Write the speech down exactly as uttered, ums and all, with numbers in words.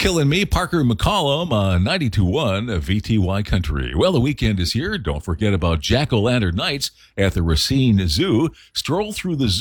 Killing Me, Parker McCollum on ninety-two point one V T Y Country. Well, the weekend is here. Don't forget about Jack-O-Lantern Nights at the Racine Zoo. Stroll through the zoo